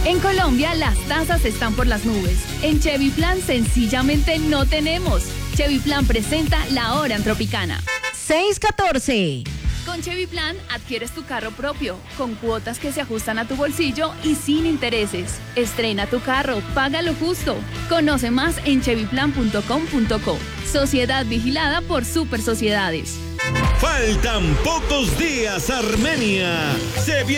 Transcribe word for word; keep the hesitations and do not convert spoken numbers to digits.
En Colombia las tasas están por las nubes. En Chevy Plan sencillamente no tenemos. Chevy Plan presenta La Hora en Tropicana. seis catorce. Con Chevy Plan adquieres tu carro propio, con cuotas que se ajustan a tu bolsillo y sin intereses. Estrena tu carro, págalo justo. Conoce más en chevy plan punto com punto co. Sociedad vigilada por Super Sociedades. Faltan pocos días, Armenia. Se viene